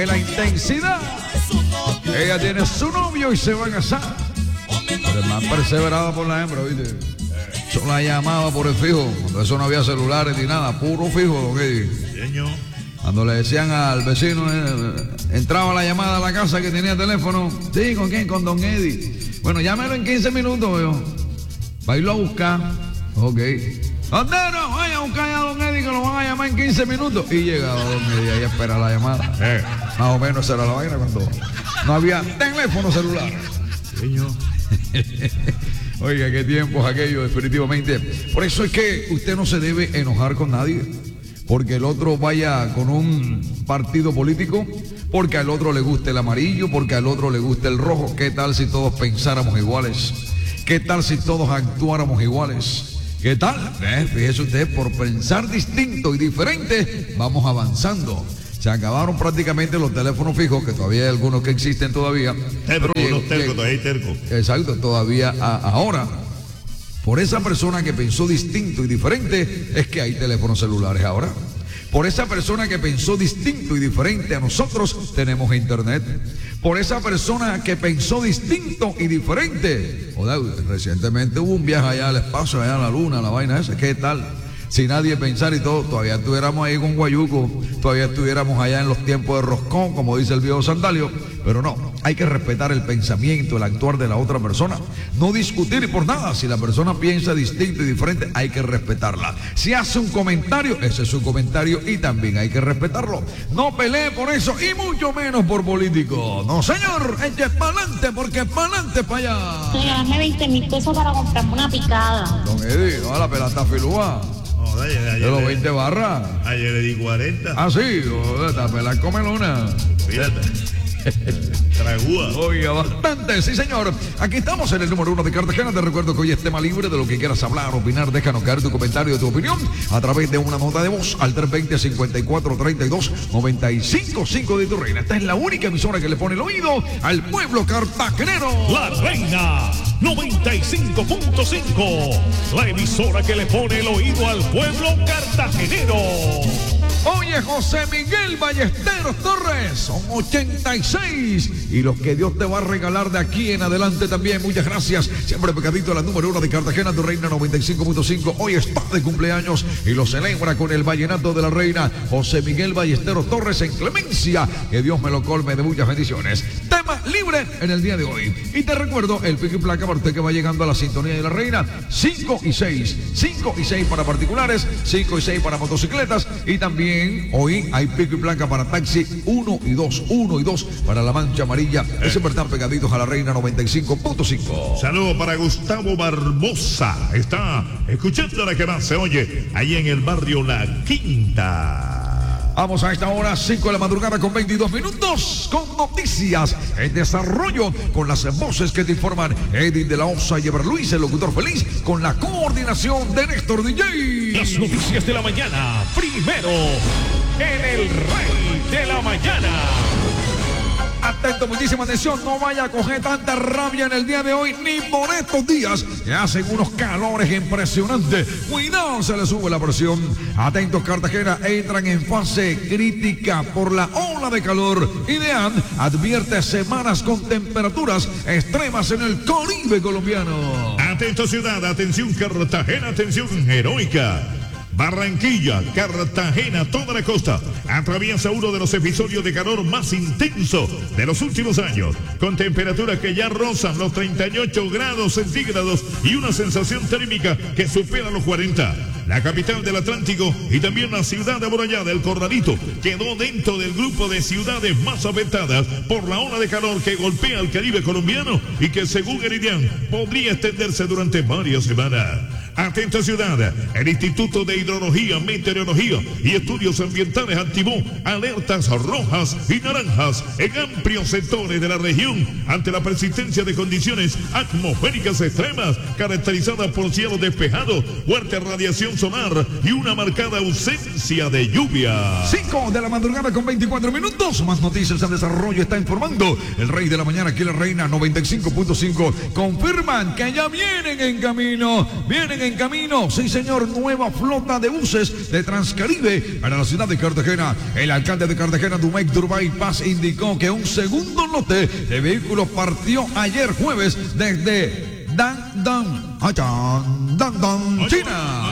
coge la intensidad. Ella tiene su novio y se va a casar. Pero es más perseverada por la hembra, ¿viste? Yo la llamaba por el fijo. Cuando eso no había celulares ni nada, puro fijo, don Eddie. Cuando le decían al vecino, entraba la llamada a la casa que tenía teléfono. Sí, ¿con quién? Con don Eddie. Bueno, llámelo en 15 minutos, yo. Va a irlo a buscar. Ok. ¿Dónde no? Vaya a buscar a don Eddie que lo van a llamar en 15 minutos. Y llegaba don Eddie ahí a esperar la llamada. Más o menos era la vaina cuando no había teléfono celular. Señor. Oiga, qué tiempos aquellos, definitivamente. Por eso es que usted no se debe enojar con nadie. Porque el otro vaya con un partido político, porque al otro le guste el amarillo, porque al otro le guste el rojo. ¿Qué tal si todos pensáramos iguales? ¿Qué tal si todos actuáramos iguales? ¿Qué tal? Fíjese usted, por pensar distinto y diferente, vamos avanzando. Se acabaron prácticamente los teléfonos fijos, que todavía hay algunos que existen todavía. Pero unos tercos, todavía hay tercos. Exacto, todavía ahora. Por esa persona que pensó distinto y diferente, es que hay teléfonos celulares ahora. Por esa persona que pensó distinto y diferente a nosotros, tenemos internet. Por esa persona que pensó distinto y diferente. Recientemente hubo un viaje allá al espacio, allá a la luna, la vaina esa. ¿Qué tal? Si nadie pensara y todo, todavía estuviéramos ahí con Guayuco, todavía estuviéramos allá en los tiempos de Roscón, como dice el viejo Sandalio, pero no, hay que respetar el pensamiento, el actuar de la otra persona, no discutir por nada. Si la persona piensa distinto y diferente, hay que respetarla. Si hace un comentario, ese es su comentario y también hay que respetarlo. No pelee por eso y mucho menos por político. No, señor, eche para adelante porque para adelante para allá. Regálame 20,000 pesos para comprarme una picada. Don Eddie, no, la pelata filúa. Ayer de los 20 barras. Ayer le di 40. Ah, sí, esta pela comelona. Fíjate. Tragúa. Oiga, bastante, sí señor. Aquí estamos en el número 1 de Cartagena. Te recuerdo que hoy es tema libre de lo que quieras hablar, opinar. Déjanos caer tu comentario, tu opinión a través de una nota de voz al 320-5432-955 de tu reina. Esta es la única emisora que le pone el oído al pueblo cartagenero. La Reina 95.5, la emisora que le pone el oído al pueblo cartagenero. Oye, José Miguel Ballesteros Torres, son 86 y los que Dios te va a regalar de aquí en adelante también. Muchas gracias. Siempre pecadito, la número 1 de Cartagena, tu reina 95.5. Hoy está de cumpleaños y lo celebra con el vallenato de la reina José Miguel Ballesteros Torres en Clemencia. Que Dios me lo colme de muchas bendiciones. Tema libre en el día de hoy. Y te recuerdo el pico y placa para usted que va llegando a la sintonía de la reina. 5 y 6. 5 y 6 para particulares, 5 y 6 para motocicletas y también hoy hay pico y placa para taxi 1 y 2 para la mancha amarilla. Siempre están pegaditos a la reina 95.5. Saludos para Gustavo Barbosa. Está escuchando la que más se oye ahí en el barrio La Quinta. Vamos a esta hora, 5 de la madrugada con 22 minutos, con noticias en desarrollo, con las voces que te informan Edith de la Osa y Ever Luis, el locutor feliz, con la coordinación de Néstor DJ. Las noticias de la mañana, primero en el Rey de la Mañana. Atento, muchísima atención, no vaya a coger tanta rabia en el día de hoy, ni por estos días que hacen unos calores impresionantes. Cuidado, se le sube la presión. Atentos, Cartagena, entran en fase crítica por la ola de calor. IDEAN advierte semanas con temperaturas extremas en el Caribe colombiano. Atento, ciudad, atención, Cartagena, atención, heroica. Barranquilla, Cartagena, toda la costa atraviesa uno de los episodios de calor más intenso de los últimos años, con temperaturas que ya rozan los 38 grados centígrados y una sensación térmica que supera los 40. La capital del Atlántico y también la ciudad amurallada, El Corralito, quedó dentro del grupo de ciudades más afectadas por la ola de calor que golpea al Caribe colombiano y que, según el IDEAN, podría extenderse durante varias semanas. Atenta, ciudad, el Instituto de Hidrología, Meteorología y Estudios Ambientales activó alertas rojas y naranjas en amplios sectores de la región ante la persistencia de condiciones atmosféricas extremas caracterizadas por cielos despejados, fuerte radiación solar y una marcada ausencia de lluvia. 5 de la madrugada con 24 minutos. Más noticias en desarrollo está informando el Rey de la Mañana, aquí la reina 95.5. Confirman que ya vienen en camino, vienen en camino, sí señor, nueva flota de buses de Transcaribe para la ciudad de Cartagena. El alcalde de Cartagena, Dumec Durbay Paz, indicó que un segundo lote de vehículos partió ayer jueves desde Dandong, China.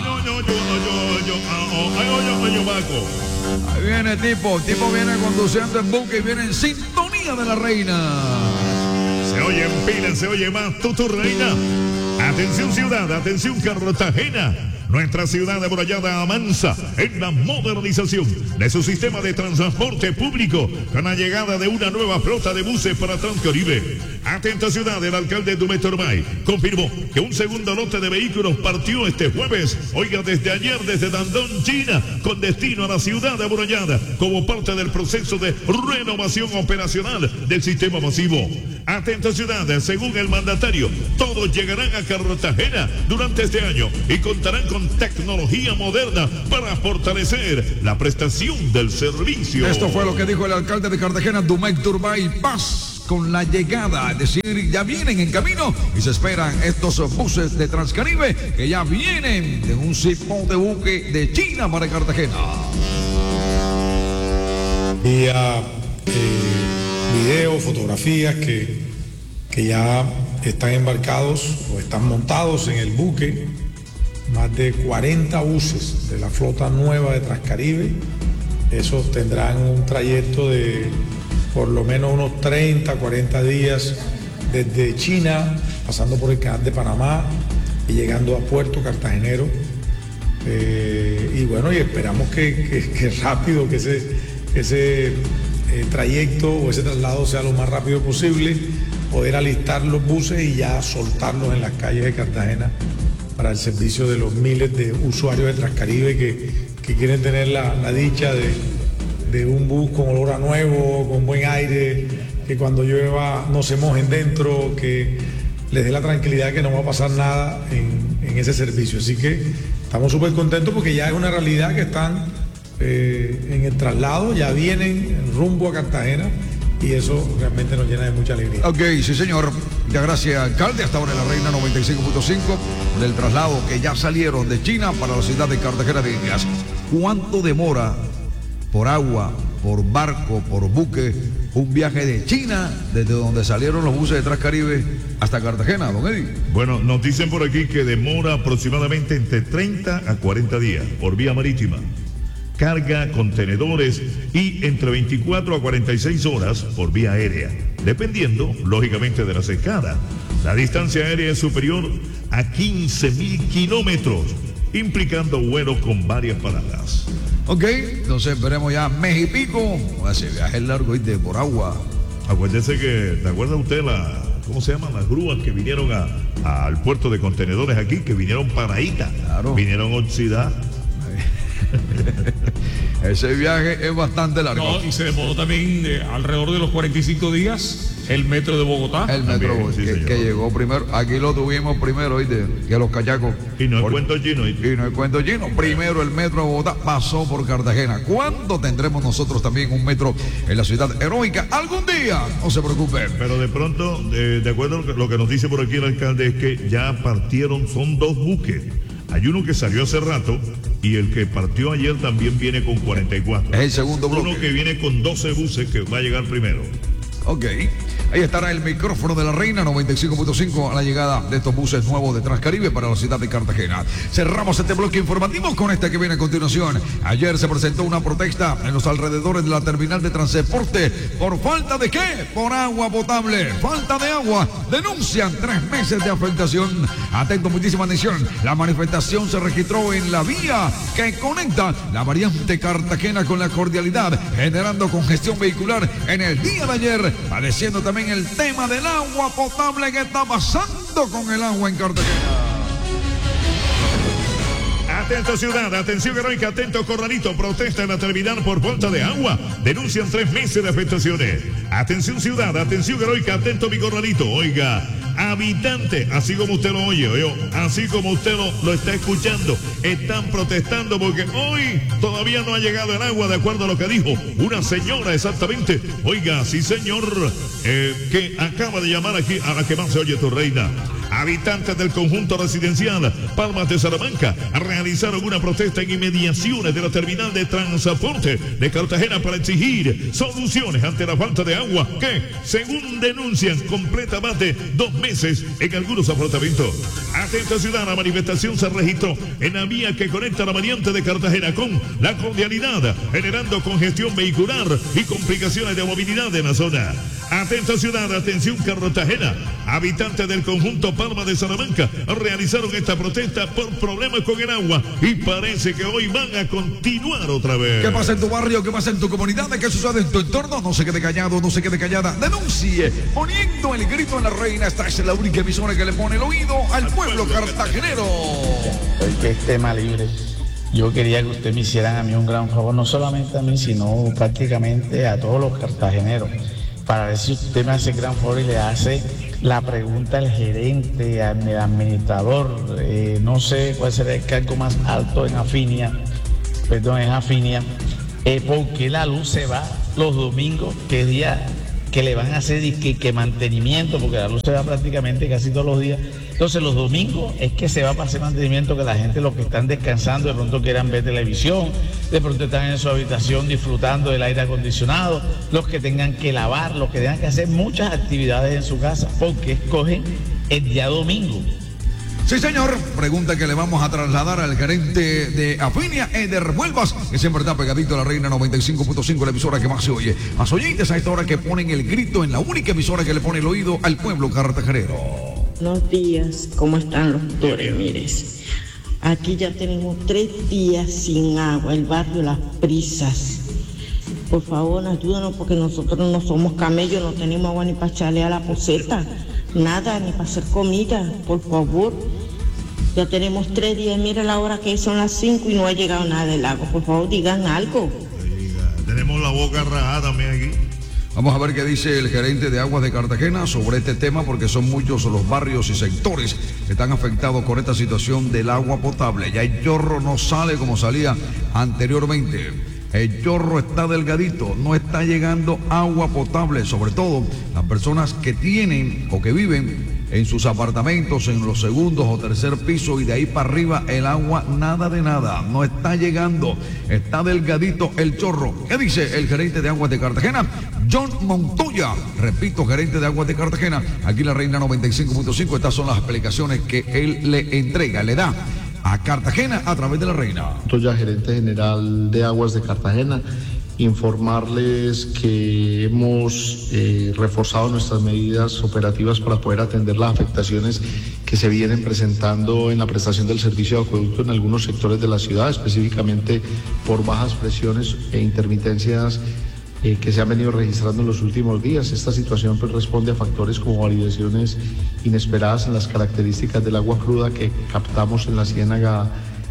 Ahí viene el tipo viene conduciendo en buque y viene en sintonía de la reina. Se oye en pila, se oye más tu reina. Atención ciudad, atención Cartagena. Nuestra ciudad amurallada avanza en la modernización de su sistema de transporte público con la llegada de una nueva flota de buses para Transcaribe. Atenta ciudad, el alcalde Dumec Durbay confirmó que un segundo lote de vehículos partió este jueves, oiga, desde ayer, desde Dandong, China, con destino a la ciudad amurallada, como parte del proceso de renovación operacional del sistema masivo. Atenta ciudad, según el mandatario, todos llegarán a Cartagena durante este año y contarán con tecnología moderna para fortalecer la prestación del servicio. Esto fue lo que dijo el alcalde de Cartagena, Dumec Durbay Paz, con la llegada, es decir, ya vienen en camino y se esperan estos buses de Transcaribe que ya vienen de un tipo de buque de China para Cartagena. Videos, fotografías que ya están embarcados o están montados en el buque, más de 40 buses de la flota nueva de Transcaribe. Esos tendrán un trayecto de por lo menos unos 30, 40 días desde China, pasando por el canal de Panamá y llegando a Puerto Cartagenero. Y bueno, y esperamos que rápido, que ese trayecto o ese traslado sea lo más rápido posible, poder alistar los buses y ya soltarlos en las calles de Cartagena para el servicio de los miles de usuarios de Transcaribe que quieren tener la dicha de un bus con olor a nuevo, con buen aire, que cuando llueva no se mojen dentro, que les dé la tranquilidad que no va a pasar nada en ese servicio. Así que estamos súper contentos porque ya es una realidad que están en el traslado, ya vienen rumbo a Cartagena y eso realmente nos llena de mucha alegría. Ok, sí señor, muchas gracias alcalde. Hasta ahora en la Reina 95.5 del traslado que ya salieron de China para la ciudad de Cartagena de Indias. ¿Cuánto demora por agua, por barco, por buque, un viaje de China desde donde salieron los buses de Transcaribe hasta Cartagena, don Eddie? Bueno, nos dicen por aquí que demora aproximadamente entre 30 a 40 días por vía marítima. Carga, contenedores y entre 24 a 46 horas por vía aérea, dependiendo, lógicamente, de la secada. La distancia aérea es superior a 15.000 kilómetros, implicando vuelos con varias paradas. Ok, entonces veremos ya mes y pico, ese viaje largo por agua. Acuérdese que, ¿te acuerda usted cómo se llaman las grúas que vinieron al puerto de contenedores aquí, que vinieron paraditas? Claro. Vinieron oxidadas. Ese viaje es bastante largo. No, y se demoró también alrededor de los 45 días el metro de Bogotá. El metro también, sí, que llegó primero. Aquí lo tuvimos primero, ¿oíste? Que los cachacos. Y no es cuento chino. Y no es cuento chino. Primero el metro de Bogotá pasó por Cartagena. ¿Cuándo tendremos nosotros también un metro en la ciudad heroica? Algún día, no se preocupen. Pero de pronto, de acuerdo a lo que nos dice por aquí el alcalde, es que ya partieron, son 2 buques. Hay uno que salió hace rato y el que partió ayer también viene con 44. Es el segundo bloque. Uno que viene con 12 buses que va a llegar primero. Ok, ahí estará el micrófono de la Reina 95.5 a la llegada de estos buses nuevos de Transcaribe para la ciudad de Cartagena. Cerramos este bloque informativo con este que viene a continuación. Ayer se presentó una protesta en los alrededores de la terminal de transporte. ¿Por falta de qué? Por agua potable. Falta de agua. Denuncian 3 meses de afectación. Atento, muchísima atención. La manifestación se registró en la vía que conecta la variante Cartagena con la Cordialidad, generando congestión vehicular en el día de ayer, padeciendo también el tema del agua potable. Que está pasando con el agua en Cartagena? Atento ciudad, atención heroica, atento Corralito, protesta en la terminal por falta de agua. Denuncian 3 meses de afectaciones. Atención ciudad, atención heroica, atento mi Corralito. Oiga, habitante, así como usted lo oye, así como usted lo está escuchando, están protestando porque hoy todavía no ha llegado el agua, de acuerdo a lo que dijo una señora exactamente. Oiga, sí señor, que acaba de llamar aquí a la que más se oye tu reina. Habitantes del conjunto residencial Palmas de Salamanca realizaron una protesta en inmediaciones de la terminal de transporte de Cartagena para exigir soluciones ante la falta de agua que, según denuncian, completa más de 2 meses en algunos afrontamientos. Atenta ciudad, la manifestación se registró en la vía que conecta la variante de Cartagena con la Cordialidad, generando congestión vehicular y complicaciones de movilidad en la zona. Atenta ciudad, atención Cartagena. Habitantes del conjunto Palma de Salamanca realizaron esta protesta por problemas con el agua y parece que hoy van a continuar otra vez. ¿Qué pasa en tu barrio? ¿Qué pasa en tu comunidad? ¿Qué sucede en tu entorno? No se quede callado, no se quede callada. Denuncie, poniendo el grito en la reina. Esta es la única emisora que le pone el oído al pueblo cartagenero. Hoy que es tema libre, yo quería que ustedes me hicieran a mí un gran favor, no solamente a mí, sino prácticamente a todos los cartageneros, para ver si usted me hace gran favor y le hace la pregunta al gerente, al administrador, no sé cuál será el cargo más alto en Afinia, ¿por qué la luz se va los domingos? ¿Qué día que le van a hacer que mantenimiento? Porque la luz se va prácticamente casi todos los días. Entonces los domingos es que se va para hacer mantenimiento, que la gente, los que están descansando, de pronto quieran ver televisión, de pronto están en su habitación disfrutando del aire acondicionado, los que tengan que lavar, los que tengan que hacer muchas actividades en su casa, porque escogen el día domingo. Sí, señor. Pregunta que le vamos a trasladar al gerente de Afinia, Eder Huelvas, que siempre está pegadito a la Reina 95.5, la emisora que más se oye. Más oyentes a esta hora que ponen el grito en la única emisora que le pone el oído al pueblo cartagenero. Buenos días, ¿cómo están los doctores? Mires, aquí ya tenemos 3 días sin agua, el barrio Las Prisas. Por favor, ayúdanos porque nosotros no somos camellos, no tenemos agua ni para echarle a la poseta, nada, ni para hacer comida, por favor. Ya tenemos 3 días, mira la hora que son las 5 y no ha llegado nada del agua. Por favor, digan algo. Tenemos la boca rajada también aquí. Vamos a ver qué dice el gerente de Aguas de Cartagena sobre este tema, porque son muchos los barrios y sectores que están afectados con esta situación del agua potable. Ya el chorro no sale como salía anteriormente. El chorro está delgadito, no está llegando agua potable, sobre todo las personas que tienen o que viven en sus apartamentos en los segundos o tercer piso y de ahí para arriba el agua nada de nada, no está llegando, está delgadito el chorro. ¿Qué dice el gerente de Aguas de Cartagena? John Montoya, repito, gerente de Aguas de Cartagena, aquí la Reina 95.5, estas son las explicaciones que él le entrega, le da a Cartagena a través de la Reina. Montoya, gerente general de Aguas de Cartagena. Informarles que hemos reforzado nuestras medidas operativas para poder atender las afectaciones que se vienen presentando en la prestación del servicio de acueducto en algunos sectores de la ciudad, específicamente por bajas presiones e intermitencias que se han venido registrando en los últimos días. Esta situación pues responde a factores como variaciones inesperadas en las características del agua cruda que captamos en la ciénaga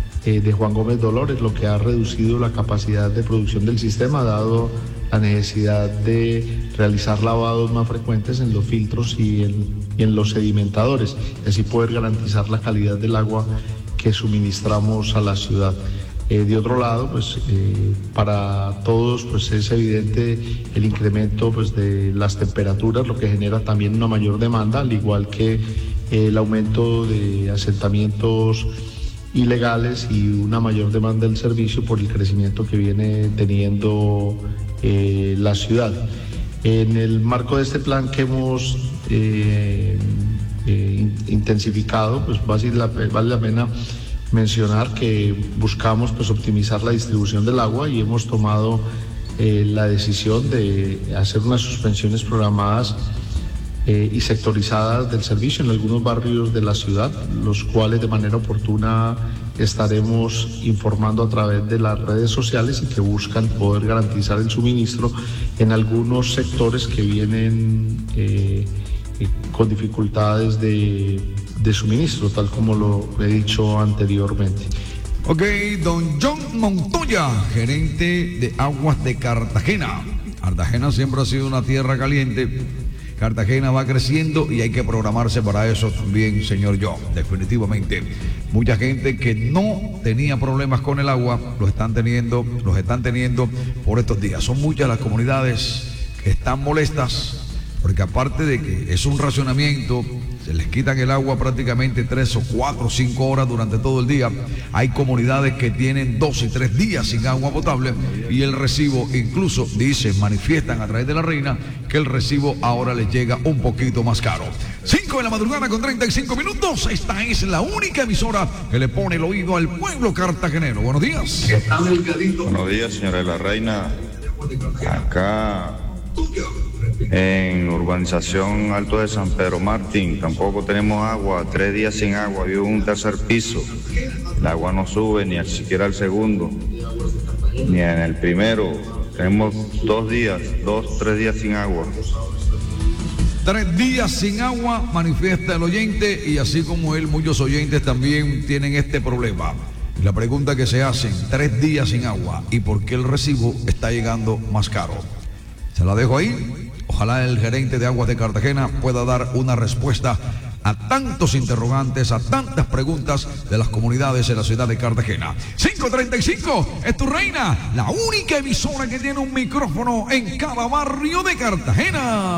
de Juan Gómez Dolores, lo que ha reducido la capacidad de producción del sistema, dado la necesidad de realizar lavados más frecuentes en los filtros y en los sedimentadores, y así poder garantizar la calidad del agua que suministramos a la ciudad. De otro lado, pues para todos pues es evidente el incremento pues de las temperaturas, lo que genera también una mayor demanda, al igual que el aumento de asentamientos ilegales y una mayor demanda del servicio por el crecimiento que viene teniendo la ciudad. En el marco de este plan que hemos intensificado, pues vale la pena mencionar que buscamos pues optimizar la distribución del agua y hemos tomado la decisión de hacer unas suspensiones programadas y sectorizadas del servicio en algunos barrios de la ciudad, los cuales de manera oportuna estaremos informando a través de las redes sociales y que buscan poder garantizar el suministro en algunos sectores que vienen con dificultades de suministro, tal como lo he dicho anteriormente. Ok, don John Montoya, gerente de Aguas de Cartagena. Cartagena siempre ha sido una tierra caliente. Cartagena va creciendo y hay que programarse para eso también, señor John, definitivamente. Mucha gente que no tenía problemas con el agua los están teniendo por estos días. Son muchas las comunidades que están molestas porque aparte de que es un racionamiento, se les quitan el agua prácticamente 3 o 4 o 5 horas durante todo el día. Hay comunidades que tienen 2 y 3 días sin agua potable y el recibo, incluso dicen, manifiestan a través de la reina que el recibo ahora les llega un poquito más caro. 5 de la madrugada con 35 minutos. Esta es la única emisora que le pone el oído al pueblo cartagenero. Buenos días. Buenos días, señora de la Reina. Acá en urbanización Alto de San Pedro Martín tampoco tenemos agua, 3 días sin agua, vivo en un tercer piso, el agua no sube ni siquiera al segundo, ni en el primero, tenemos 2 días, 3 días sin agua. 3 días sin agua, manifiesta el oyente, y así como él, muchos oyentes también tienen este problema. Y la pregunta que se hacen, 3 días sin agua, ¿y por qué el recibo está llegando más caro? Se la dejo ahí. Ojalá el gerente de Aguas de Cartagena pueda dar una respuesta a tantos interrogantes, a tantas preguntas de las comunidades en la ciudad de Cartagena. 5:35, es tu reina, la única emisora que tiene un micrófono en cada barrio de Cartagena.